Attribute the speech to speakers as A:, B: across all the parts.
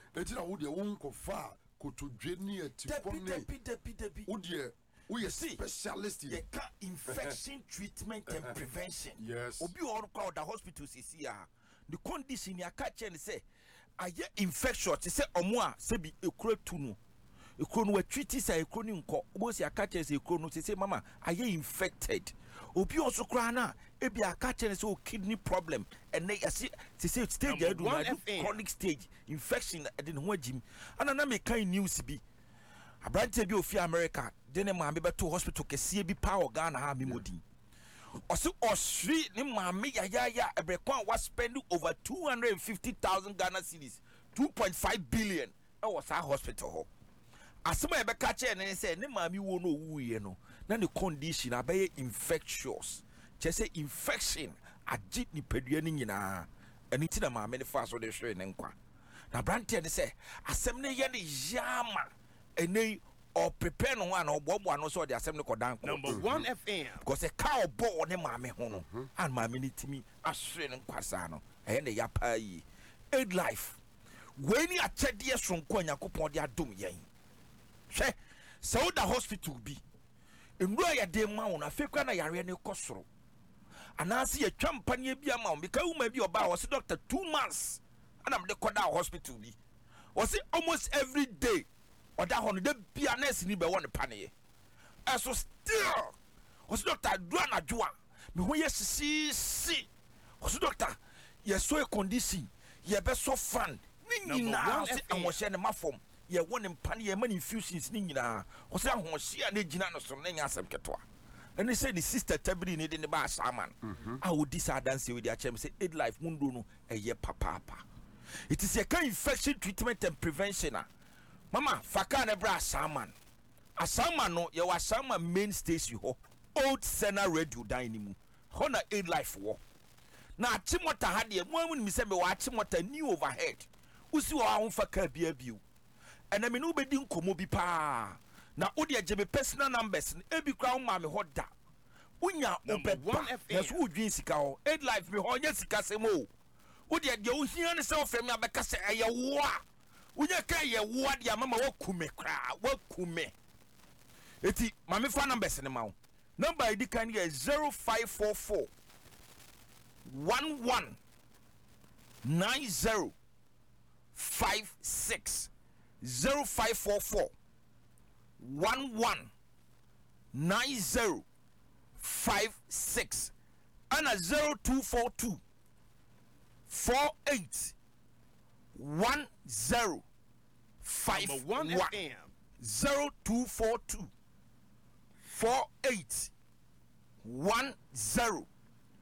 A: enti na wo de wo nkofa kotodwe ni atifone wo de we are specialist
B: in infection treatment and prevention.
A: Yes.
B: Obi or crowd the hospital CCR. The condition ya catch and say aye infection te say omo a se bi ekura tunu. Ekuro no treat say ekuro ni nko. Obo se catch say ekuro no say mama aye infected. Obi also cry na e bi catch and say kidney problem and they say stage chronic stage infection e dey ho agim. Ana na me kan news bi. Abrante bi ofi America dene maame beto hospital kese bi pa Ghana ha memodi osi osri ni maame ya ebrekwan was spending over 250,000 Ghana cedis 2.5 billion e was our hospital ho asema e be ka che ne say ni maame wo no wuye no na the condition abaye infectious che say infection agi ni pedua ni nyina eni ti na maame ne fa so de hwe ne nkwa na Abrante ne say asem ne ye ne yama ene or prepare no one or bobo no so the assembly ko dan
C: number 1 FM
B: because a cow bo ne maame ho no and maame ni timi asre ne nkwasa no e ne yapa yi aid life we ni achede sonko anyakopon de adom yen hwe so the hospital bi enura ya de ma wona fekwa na yare ne kosoro anase ya twampa ne bi ama me ka uma bi oba wo se doctor 2 months ana me de koda hospital bi was it almost every day oda hono de bia nurse ni be won paneye so still was doctor duana joa me ho yesisi was doctor yes so condition ye be so fan ni nyina se anwohye ne mafom ye won paneye man infusions ni nyina was anwohye na gina no so na nya asem ketoa and he said the sister tabri ni de ne ba shaman I would dance with their chem say aid life mundo no eye papa it is a kind infection treatment and prevention. Mama, faka ne bra asaman. Asaman no, ye wa asaman main station ho. Old Sena Radio Dynamo. Ho na aid life wo. Na achimota ha de, mo amu mi se me wa achimota new overhead. Usi wa ho faka bia biu. Ena me no bedi nkomo bi pa. Na odi agye personal numbers e bi kra ma me ho da. Unya obeba. Yes wo dwin sika ho. Aid life me ho nya sika semo. Odi agye wo hia ne se ofemi abeka se eye wo a. Unya ka ye wo dia mama wakume kra wakume eti mame fa numbers ne ma wo number ID kan ye 0544 11 90 56 0544 11 90 56 ana 0242 48 10 51
C: FM
B: 0242 48 10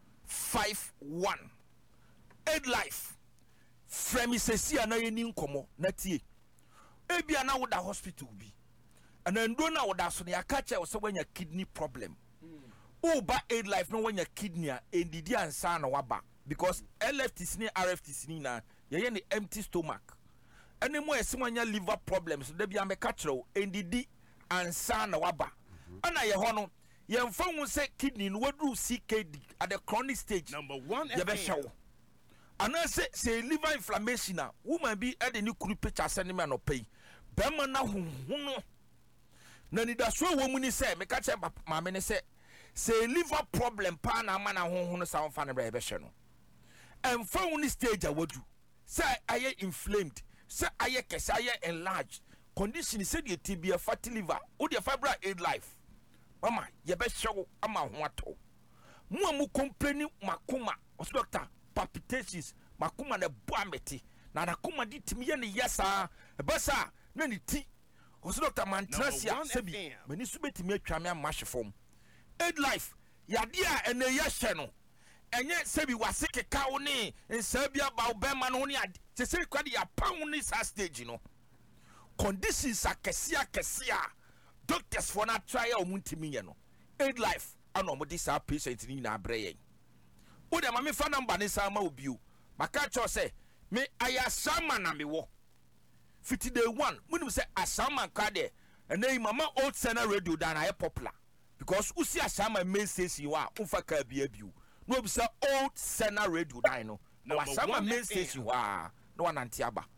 B: 51 aid life from isesi ana yeni nkomo na tie ebia na woda hospital bi ana ndo na woda so na yakacha wo se wanya kidney problem uba aid life no wanya kidney a endidi ansa na waba because LFTs ni RFTs ni na ye ni empty stomach any more esimanya liver problems de bia meka kire endidi ansa na waba ana ye ho no ye mfa hu se kidney no wadu CKD at the chronic stage
C: number 1
B: ye be hyew ana se liver inflammation a woman bi e de ni kuru picture sene me no pay be ma na huhunu na ni da so wo mu ni se meka kire ma me ne se liver problem pa na ma na huhunu sa mfa ne be hye no emfa hu ni stage a wadu say aye inflamed say aye kese aye enlarged condition say the tibia fatty liver o the fibra aid life mama ye be show ama ho ato mu amu complaining makuma os doctor palpitations makuma na boameti na nakuma di timi ye ne yesa e basa na ni ti os doctor mantrasia sebi mani su betimi atwa me amache form aid life yade a ene ye hye no enye sebi wasike ka wo ne nsabia ba obema no ne ade se kwade ya pound ni sa stage no conditions akesia doctors for na try o muntimi ye no aid life ana o di sa patient ni na abre yen wo de ma me fa number ni sa ma obiu maka cho se me ayasama na me wo fiti day 1 munim se asama ka de enai mama old Sena Radio da na popular because usi asama main station wa umfa ka bia biu no bisa old Sena Radio da no na wasama main station wa no wananti aba